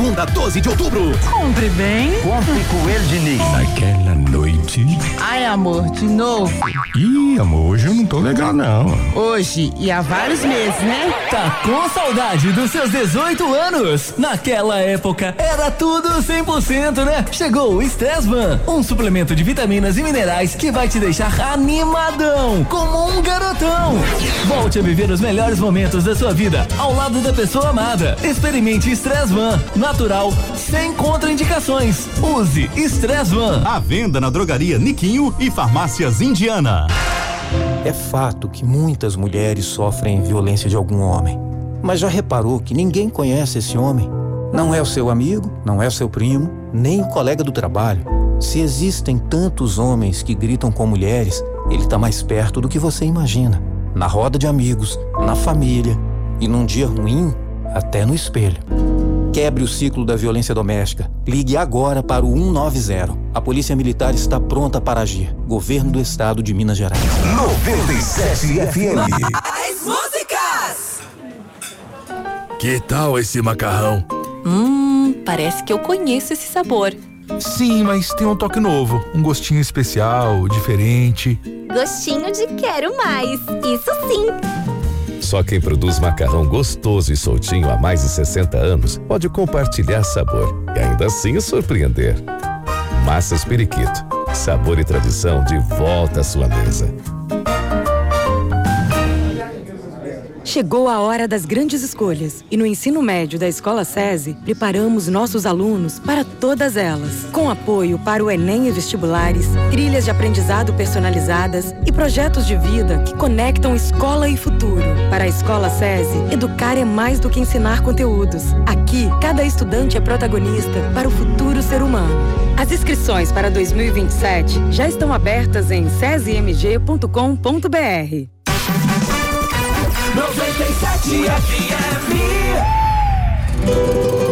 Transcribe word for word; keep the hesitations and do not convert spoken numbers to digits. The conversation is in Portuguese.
segunda, doze de outubro. Compre bem. Compre Coelho Diniz. Naquela noite. Ai, amor, de novo. Ih, amor, hoje eu não tô legal, não. Hoje e há vários meses, né? Tá com saudade dos seus dezoito anos? Naquela época era tudo cem por cento, né? Chegou o Stressvan, um suplemento de vitaminas e minerais que vai te deixar animadão, como um garotão. Volte a viver os melhores momentos da sua vida ao lado da pessoa amada. Experimente Stressvan, natural, sem contraindicações. Use Stressvan. À venda na drogaria Niquinho e farmácias Indiana. É fato que muitas mulheres sofrem violência de algum homem. Mas já reparou que ninguém conhece esse homem? Não é o seu amigo, não é o seu primo, nem o colega do trabalho. Se existem tantos homens que gritam com mulheres, ele tá mais perto do que você imagina. Na roda de amigos, na família e num dia ruim, até no espelho. Quebre o ciclo da violência doméstica. Ligue agora para o um nove zero. A Polícia Militar está pronta para agir. Governo do Estado de Minas Gerais. noventa e sete F M. Mais músicas! Que tal esse macarrão? Hum, parece que eu conheço esse sabor. Sim, mas tem um toque novo, um gostinho especial, diferente. Gostinho de quero mais, isso sim. Só quem produz macarrão gostoso e soltinho há mais de sessenta anos pode compartilhar sabor e ainda assim surpreender. Massas Periquito, sabor e tradição de volta à sua mesa. Chegou a hora das grandes escolhas e no ensino médio da Escola SESI, preparamos nossos alunos para todas elas. Com apoio para o Enem e vestibulares, trilhas de aprendizado personalizadas e projetos de vida que conectam escola e futuro. Para a Escola SESI, educar é mais do que ensinar conteúdos. Aqui, cada estudante é protagonista para o futuro ser humano. As inscrições para dois mil e vinte e sete já estão abertas em sesimg ponto com ponto br. noventa e sete F M